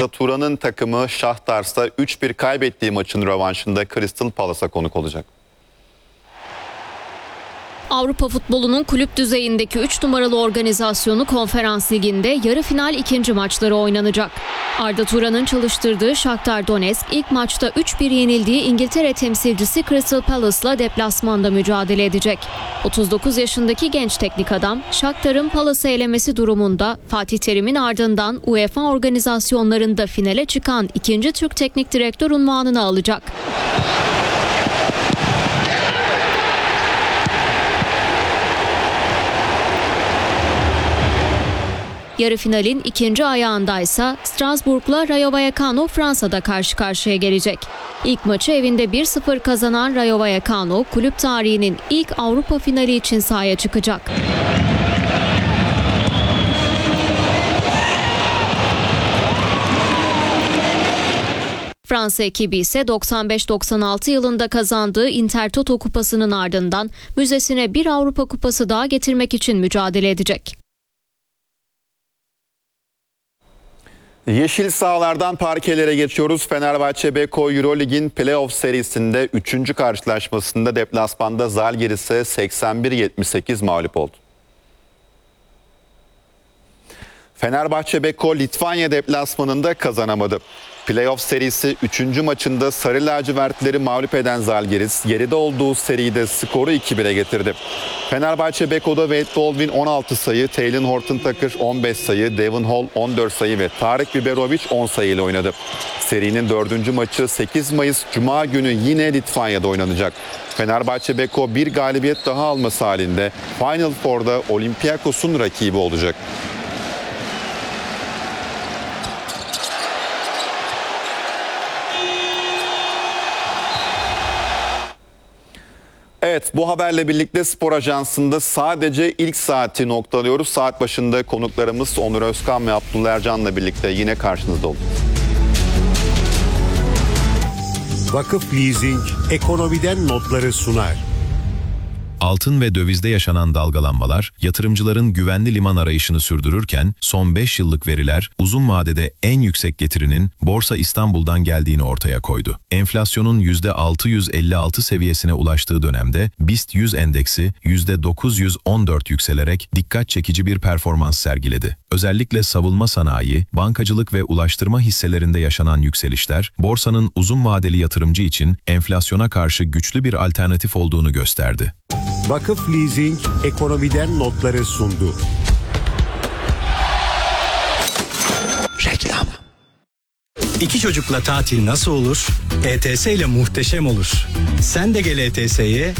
Turan'ın takımı Şahtars'ta 3-1 kaybettiği maçın rövanşında Crystal Palace'a konuk olacak. Avrupa futbolunun kulüp düzeyindeki 3 numaralı organizasyonu Konferans Ligi'nde yarı final ikinci maçları oynanacak. Arda Turan'ın çalıştırdığı Shakhtar Donetsk ilk maçta 3-1 yenildiği İngiltere temsilcisi Crystal Palace'la deplasmanda mücadele edecek. 39 yaşındaki genç teknik adam, Shakhtar'ın Palace'ı elemesi durumunda Fatih Terim'in ardından UEFA organizasyonlarında finale çıkan ikinci Türk teknik direktör unvanını alacak. Yarı finalin ikinci ayağındaysa Strasbourg'la Rayo Vallecano Fransa'da karşı karşıya gelecek. İlk maçı evinde 1-0 kazanan Rayo Vallecano, kulüp tarihinin ilk Avrupa finali için sahaya çıkacak. Fransa ekibi ise 95-96 yılında kazandığı Intertoto Kupası'nın ardından müzesine bir Avrupa Kupası daha getirmek için mücadele edecek. Yeşil sahalardan parkelere geçiyoruz. Fenerbahçe Beko Eurolig'in playoff serisinde 3. karşılaşmasında deplasmanda Zalgiris'e 81-78 mağlup oldu. Fenerbahçe Beko Litvanya deplasmanında kazanamadı. Playoff serisi 3. maçında Sarı Lacivertleri mağlup eden Zalgiris, geride olduğu seride skoru 2-1'e getirdi. Fenerbahçe Beko'da Wade Baldwin 16 sayı, Talen Horton-Tucker 15 sayı, Devon Hall 14 sayı ve Tarek Biberovic 10 sayı ile oynadı. Serinin 4. maçı 8 Mayıs Cuma günü yine Litvanya'da oynanacak. Fenerbahçe Beko bir galibiyet daha alması halinde Final Four'da Olympiakos'un rakibi olacak. Evet, bu haberle birlikte Spor Ajansı'nda sadece ilk saati noktalıyoruz. Saat başında konuklarımız Onur Özkan ve Abdullah Ercan'la birlikte yine karşınızda olacağız. Vakıf Leasing ekonomiden notları sunar. Altın ve dövizde yaşanan dalgalanmalar, yatırımcıların güvenli liman arayışını sürdürürken, son 5 yıllık veriler, uzun vadede en yüksek getirinin Borsa İstanbul'dan geldiğini ortaya koydu. Enflasyonun %656 seviyesine ulaştığı dönemde, BIST 100 endeksi %914 yükselerek dikkat çekici bir performans sergiledi. Özellikle savunma sanayi, bankacılık ve ulaştırma hisselerinde yaşanan yükselişler, borsanın uzun vadeli yatırımcı için enflasyona karşı güçlü bir alternatif olduğunu gösterdi. Vakıf Leasing ekonomiden notları sundu. Reklam. İki çocukla tatil nasıl olur? ETS ile muhteşem olur. Sen de gel ETS'ye.